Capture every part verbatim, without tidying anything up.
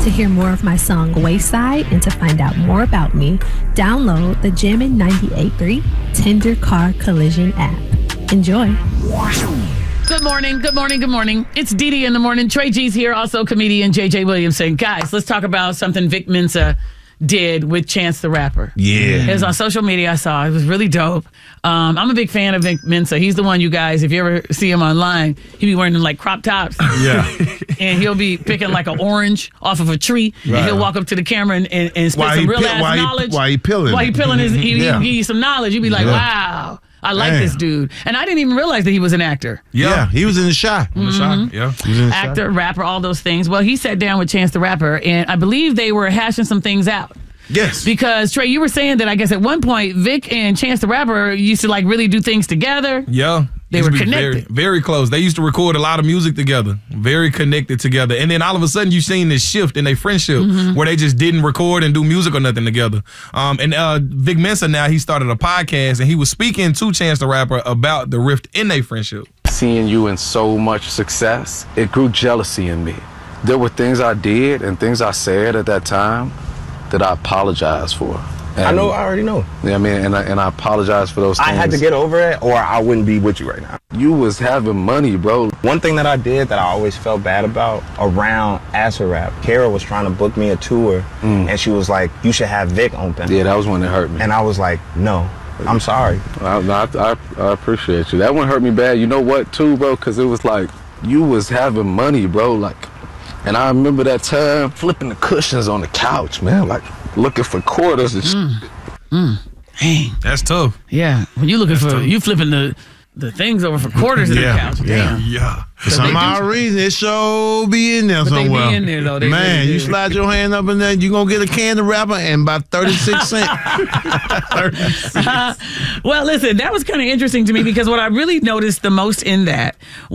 To hear more of my song Wayside and to find out more about me, download the Jammin' ninety-eight point three Tender Car Collision app. Enjoy. Good morning, good morning, good morning. It's Dee Dee in the morning. Trey G's here, also comedian J J Williamson. Guys, let's talk about something Vic Mensa did with Chance the Rapper. Yeah. It was on social media I saw. It was really dope. Um, I'm a big fan of Vic Mensa. He's the one, you guys, if you ever see him online, he be wearing like crop tops. Yeah. And he'll be picking like an orange off of a tree. Right. And he'll walk up to the camera and, and, and spit Why some he real pi- ass why he- knowledge. why he peeling While he it. peeling his, he, Yeah. he give you some knowledge. You'd be like, Yeah. wow, I like Damn. this dude. And I didn't even realize that he was an actor. Yeah. Yeah. He was in the shot. On the shot, yeah. He was in the Actor, rapper, all those things. Well, he sat down with Chance the Rapper, and I believe they were hashing some things out. Yes. Because, Trey, you were saying that I guess at one point, Vic and Chance the Rapper used to like really do things together. Yeah. They Used were to be connected. Very, very close. They used to record a lot of music together. Very connected together. And then all of a sudden you seen this shift in their friendship Mm-hmm. where they just didn't record and do music or nothing together. Um, and uh, Vic Mensa now, he started a podcast and he was speaking to Chance the Rapper about the rift in their friendship. Seeing you in so much success, it grew jealousy in me. There were things I did and things I said at that time that I apologize for. And, I know, I already know. Yeah, I mean, and I, and I apologize for those things. I had to get over it or I wouldn't be with you right now. You was having money, bro. One thing that I did that I always felt bad about around Acid Rap, Kara was trying to book me a tour and she was like, you should have Vic open. Yeah, that was when it hurt me. And I was like, no, I'm sorry. I, I, I, I appreciate you. That one hurt me bad. You know what, too, bro? Because it was like, you was having money, bro. Like, and I remember that time flipping the cushions on the couch, man. Like, looking for quarters and shit. Dang. That's tough. Yeah. When you looking for, tough. you flipping the, the things over for quarters in Yeah, the couch. yeah. Damn. Yeah. For some they odd do- reason, it sure be in there But they be somewhere. in there, though. They Man, really you do. slide your hand up in there, you going to get a can of rapper and about thirty-six cents. Well, listen, that was kind of interesting to me because what I really noticed the most in that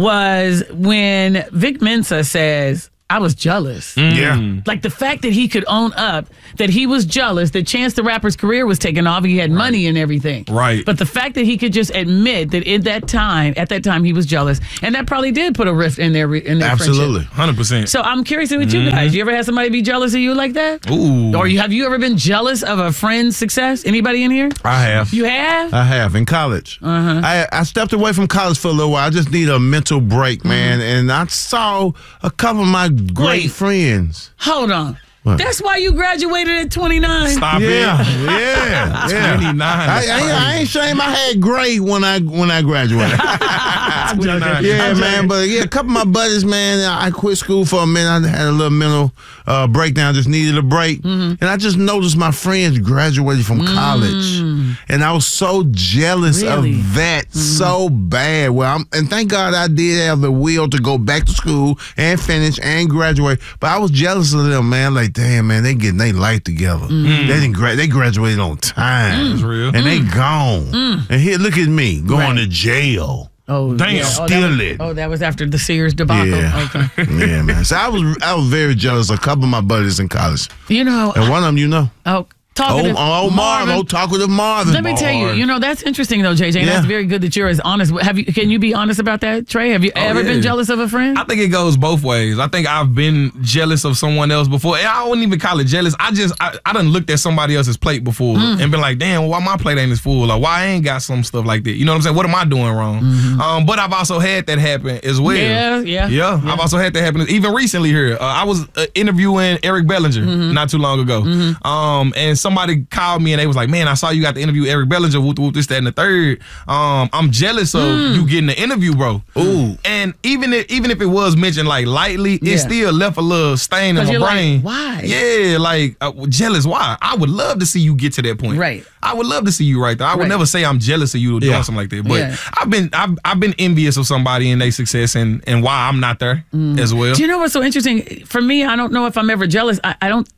was when Vic Mensa says, I was jealous. Yeah. Like the fact that he could own up that he was jealous that Chance the Rapper's career was taking off. He had money and everything. Right. But the fact that he could just admit that at that time, at that time, he was jealous, and that probably did put a rift in their in their Absolutely. friendship. one hundred percent. So I'm curious with you guys. You ever had somebody be jealous of you like that? Ooh. Or you, have you ever been jealous of a friend's success? Anybody in here? I have. You have? I have in college. Uh-huh. I, I stepped away from college for a little while. I just need a mental break, man. And I saw a couple of my great Wait. friends. Hold on. What? That's why you graduated at twenty-nine. Stop Yeah, it. yeah, yeah. twenty-nine. I, I, I ain't shame I had grade when I when I graduated. twenty-nine. Yeah, man, but yeah, a couple of my buddies, man, I quit school for a minute. I had a little mental uh, breakdown, just needed a break. And I just noticed my friends graduated from college. And I was so jealous Really? of that so bad. Well, I'm, and thank God I did have the will to go back to school and finish and graduate. But I was jealous of them, man. Like, damn, man, they getting their life together. They didn't gra- they graduated on time. That's real. And they gone. And here, look at me, going Right. to jail. Oh, Damn. yeah. Oh, that Still was, lit. oh, that was after the Sears debacle. Yeah. Okay. Yeah, man. So I was I was very jealous of a couple of my buddies in college. You know, And one of them, you know. oh, Oh, talkative oh Marvin. Marvin. Oh, talkative Marvin. Let me tell you, you know, that's interesting though, J J. And Yeah. that's very good that you're as honest. Have you? Can you be honest about that, Trey? Have you ever yeah. been jealous of a friend? I think it goes both ways. I think I've been jealous of someone else before. And I wouldn't even call it jealous. I just, I, I done looked at somebody else's plate before Mm. and been like, damn, why my plate ain't as full? Or why I ain't got some stuff like that? You know what I'm saying? What am I doing wrong? Um, but I've also had that happen as well. Mm-hmm. Yeah, yeah, Yeah, I've also had that happen. Even recently here, uh, I was uh, interviewing Eric Bellinger Mm-hmm. not too long ago. Um, and somebody called me and they was like, man, I saw you got to interview Eric Bellinger, whoop, whoop, this, that, and the third. Um, I'm jealous of Mm. you getting the interview, bro. Ooh. And even if, even if it was mentioned like lightly, Yeah. it still left a little stain in 'Cause my you're like, brain. why? Yeah, like uh, jealous. Why? I would love to see you get to that point. Right. I would love to see you right there. I would Right. never say I'm jealous of you doing Yeah. something like that. But Yeah. I've been I've, I've been envious of somebody and their success and, and why I'm not there as well. Do you know what's so interesting? For me, I don't know if I'm ever jealous. I, I don't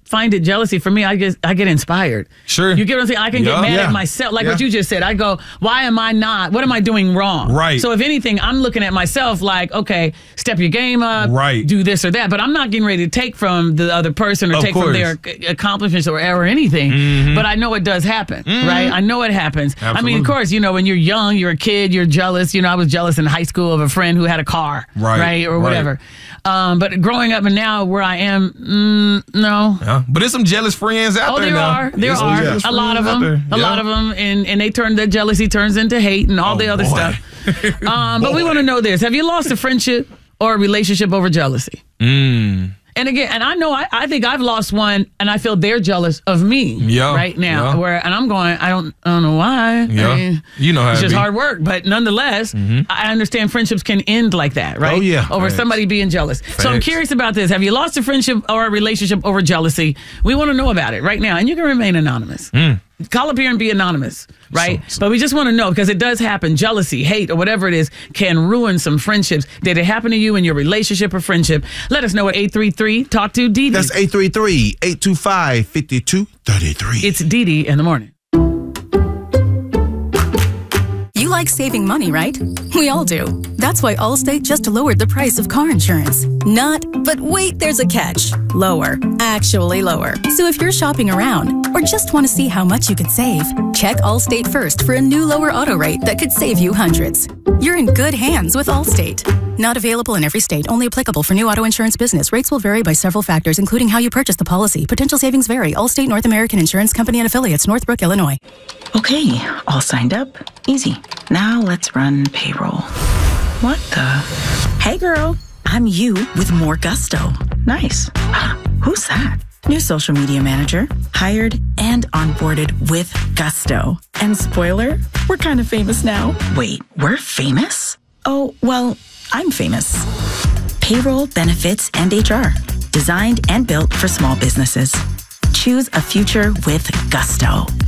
find it jealousy. For me, I get I get inspired. Sure. You get what I'm saying? I can Yeah. get mad Yeah. at myself. Like Yeah. what you just said. I go, why am I not? What am I doing wrong? Right. So if anything, I'm looking at myself like, okay, step your game up. Right. Do this or that. But I'm not getting ready to take from the other person or Of take from course. their ac- accomplishments or, or anything. But I know it does happen, right? I know it happens. I mean, of Absolutely. course, you know, when you're young, you're a kid, you're jealous. You know, I was jealous in high school of a friend who had a car, Right, right? Or right. whatever. Um, but growing up and now where I am, mm, no. Yeah. But there's some jealous friends out Oh, there there now. are. There There's some are. jealous A lot of friends out them. there. A Yeah. lot of them. And, and they turn, that jealousy turns into hate and all Oh, the other boy. stuff. Um, but we want to know this. Have you lost a friendship or a relationship over jealousy? Mm. And again, and I know, I, I think I've lost one, and I feel they're jealous of me Yeah, right now. yeah. Where, and I'm going, I don't, I don't know why. Yeah. I mean, You know how it's it just be. hard work, but nonetheless, I understand friendships can end like that, right? Oh, yeah. over Facts. somebody being jealous. So I'm Facts. curious about this. Have you lost a friendship or a relationship over jealousy? We want to know about it right now, and you can remain anonymous. Call up here and be anonymous, right? So- so- But we just want to know because it does happen. Jealousy, hate, or whatever it is can ruin some friendships. Did it happen to you in your relationship or friendship? Let us know at eight three three talk to Dee Dee. That's eight three three, eight two five, five two three three. It's Dee Dee in the morning. You like saving money, right? We all do. That's why Allstate just lowered the price of car insurance. Not, but wait, there's a catch. Lower. Actually lower. So if you're shopping around or just want to see how much you could save, check Allstate first for a new lower auto rate that could save you hundreds. You're in good hands with Allstate. Not available in every state. Only applicable for new auto insurance business. Rates will vary by several factors, including how you purchase the policy. Potential savings vary. Allstate North American Insurance Company and Affiliates, Northbrook, Illinois. Okay, all signed up. Easy. Now let's run payroll. What the? Hey girl, I'm you with more gusto. Nice. Who's that? New social media manager, hired and onboarded with gusto. And spoiler, we're kind of famous now. Wait, we're famous? Oh, well, I'm famous. Payroll, benefits, and H R. Designed and built for small businesses. Choose a future with gusto.